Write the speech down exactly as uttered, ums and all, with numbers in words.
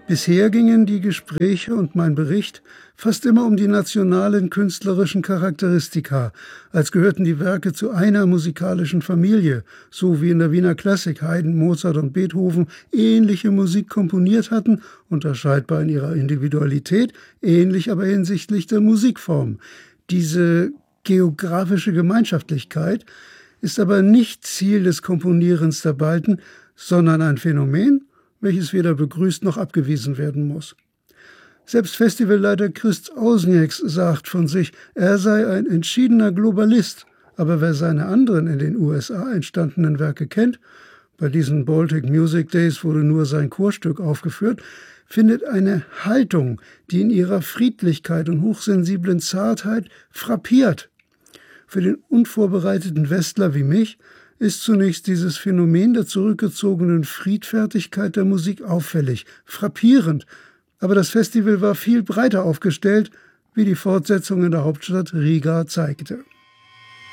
Bisher gingen die Gespräche und mein Bericht fast immer um die nationalen künstlerischen Charakteristika, als gehörten die Werke zu einer musikalischen Familie, so wie in der Wiener Klassik Haydn, Mozart und Beethoven ähnliche Musik komponiert hatten, unterscheidbar in ihrer Individualität, ähnlich aber hinsichtlich der Musikform. Diese geografische Gemeinschaftlichkeit ist aber nicht Ziel des Komponierens der beiden, sondern ein Phänomen, welches weder begrüßt noch abgewiesen werden muss. Selbst Festivalleiter Chris Ausnieks sagt von sich, er sei ein entschiedener Globalist, aber wer seine anderen in den U S A entstandenen Werke kennt, bei diesen Baltic Music Days wurde nur sein Chorstück aufgeführt, findet eine Haltung, die in ihrer Friedlichkeit und hochsensiblen Zartheit frappiert. Für den unvorbereiteten Westler wie mich ist zunächst dieses Phänomen der zurückgezogenen Friedfertigkeit der Musik auffällig, frappierend, aber das Festival war viel breiter aufgestellt, wie die Fortsetzung in der Hauptstadt Riga zeigte.